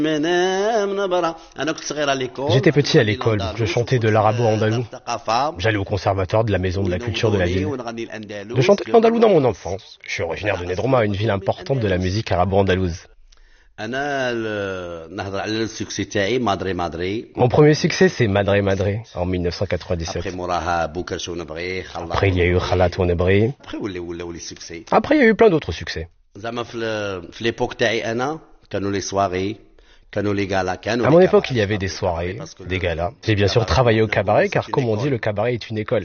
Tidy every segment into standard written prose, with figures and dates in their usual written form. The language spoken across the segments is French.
J'étais petit à l'école, je chantais de l'arabo-andalou. J'allais au conservatoire de la maison de la culture de la ville. Je chantais l'andalou dans mon enfance. Je suis originaire de Nedroma, une ville importante de la musique arabo-andalouse. Mon premier succès, c'est Madre Madre, en 1997. Après, il y a eu Khalat Ouanebri. Après, il y a eu plein d'autres succès. À mon époque, il y avait des soirées, des galas. J'ai bien sûr travaillé au cabaret, car comme on dit, le cabaret est une école.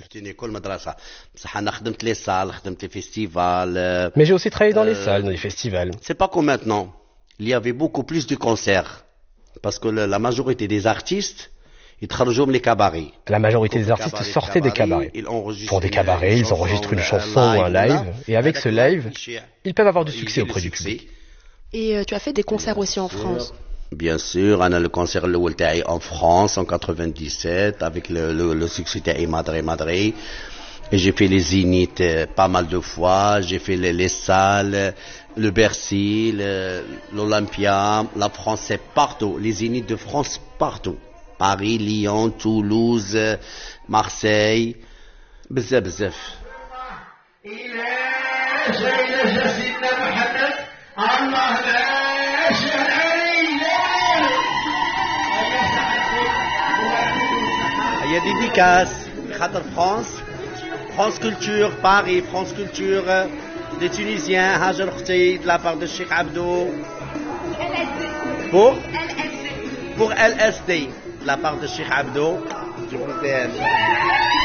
Mais j'ai aussi travaillé dans les salles, dans les festivals. C'est pas comme maintenant. Il y avait beaucoup plus de concerts. Parce que la majorité des artistes, ils travaillent les cabarets. La majorité des artistes sortaient des cabarets. Pour des cabarets, ils enregistrent une chanson ou un live. Et avec ce live, ils peuvent avoir du succès auprès du public. Et tu as fait des concerts aussi en France? Bien sûr, on a le concert en France en 97 avec le succès de Madre Madre. Et j'ai fait les zéniths pas mal de fois. J'ai fait les salles, le Bercy, l'Olympia, la France, c'est partout. Les zéniths de France partout. Paris, Lyon, Toulouse, Marseille. بزاف بزاف. Il y a des dédicaces, France Culture, Paris, France Culture, des Tunisiens, Hajar Khti, de la part de Cheikh Abdou. Pour LSD, de la part de Cheikh Abdou. Je vous aime.